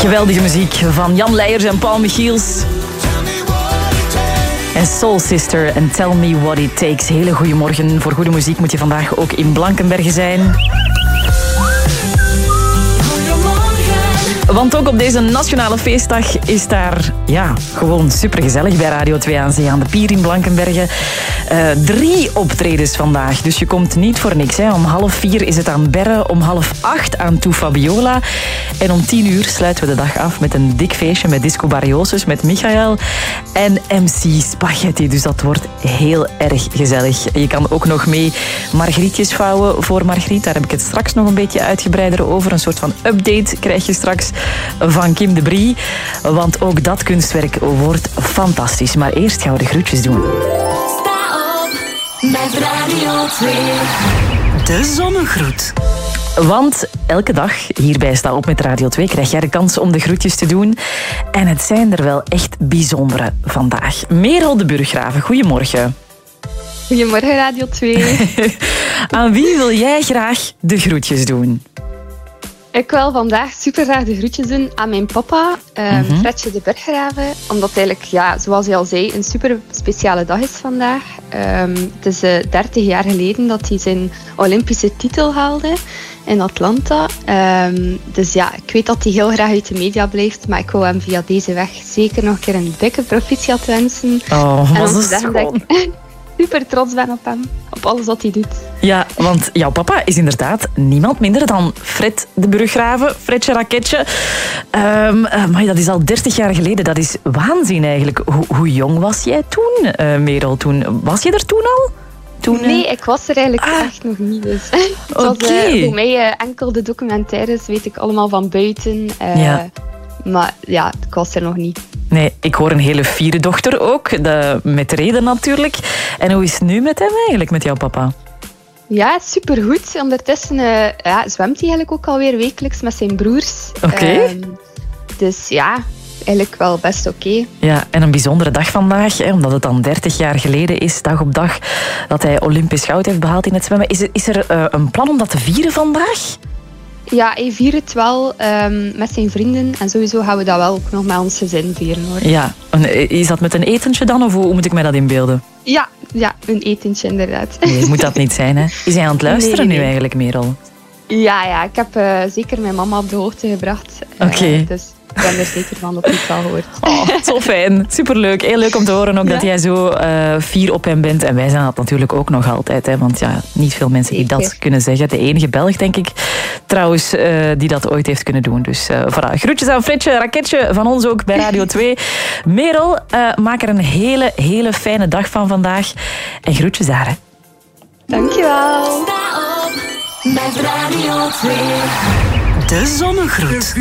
Geweldige muziek van Jan Leijers en Paul Michiels. En Soul Sister en Tell Me What It Takes. Hele goede morgen. Voor goede muziek moet je vandaag ook in Blankenberge zijn. Want ook op deze nationale feestdag is daar gewoon supergezellig bij Radio 2 aan Zee aan de Pier in Blankenberge. 3 optredens vandaag, dus je komt niet voor niks. Hè. Om 3:30 is het aan Berre, om 7:30 aan Toe Fabiola. En om 10:00 sluiten we de dag af met een dik feestje met Disco Barriosus, met Michael en MC Spaghetti. Dus dat wordt heel erg gezellig. Je kan ook nog mee margrietjes vouwen voor Margriet. Daar heb ik het straks nog een beetje uitgebreider over. Een soort van update krijg je straks van Kim de Brie. Want ook dat kunstwerk wordt fantastisch. Maar eerst gaan we de groetjes doen. Sta op met Radio 2. De zonnegroet. Want elke dag hierbij Sta op met Radio 2 krijg jij de kans om de groetjes te doen. En het zijn er wel echt bijzondere vandaag. Merel de Burggraven, goedemorgen. Goedemorgen Radio 2. Aan wie wil jij graag de groetjes doen? Ik wil vandaag super graag de groetjes doen aan mijn papa, Fredje de Burggraven. Omdat het eigenlijk, zoals hij al zei, een super speciale dag is vandaag. Het is 30 jaar geleden dat hij zijn Olympische titel haalde in Atlanta. Dus ik weet dat hij heel graag uit de media blijft. Maar ik wil hem via deze weg zeker nog een keer een dikke proficiat wensen. Oh, en wat is dat schoon. Super trots ben op hem, op alles wat hij doet. Ja, want jouw papa is inderdaad niemand minder dan Fred de Burggraven, Fredje Raketje. Maar dat is al 30 jaar geleden, dat is waanzin eigenlijk. Hoe jong was jij toen, Merel? Was je er toen al? Nee, ik was er eigenlijk echt nog niet. Dus. Het was voor mij enkel de documentaires, weet ik allemaal van buiten. Maar ik was er nog niet. Nee, ik hoor een hele fiere dochter ook, met reden natuurlijk. En hoe is het nu met hem eigenlijk, met jouw papa? Ja, supergoed. Ondertussen zwemt hij eigenlijk ook alweer wekelijks met zijn broers. Oké. Dus eigenlijk wel best oké. Ja, en een bijzondere dag vandaag, omdat het dan 30 jaar geleden is, dag op dag, dat hij Olympisch goud heeft behaald in het zwemmen. Is er een plan om dat te vieren vandaag? Ja, hij viert het wel met zijn vrienden. En sowieso gaan we dat wel ook nog met ons gezin vieren, hoor. Ja, is dat met een etentje dan? Of hoe moet ik mij dat inbeelden? Ja, een etentje inderdaad. Nee, moet dat niet zijn, hè? Is hij aan het luisteren nu eigenlijk, Merel? Ja, ik heb zeker mijn mama op de hoogte gebracht. Oké. Dus ik ben er zeker van dat hij het al hoort. Oh, zo fijn. Superleuk. Heel leuk om te horen ook dat jij zo fier op hem bent. En wij zijn dat natuurlijk ook nog altijd. Hè, want niet veel mensen die dat kunnen zeggen. De enige Belg, denk ik, trouwens, die dat ooit heeft kunnen doen. Dus voilà. Groetjes aan Fredje, Raketje van ons ook bij Radio 2. Merel, maak er een hele, hele fijne dag van vandaag. En groetjes daar, hè. Dankjewel. Sta op met Radio 2. De zonnegroet.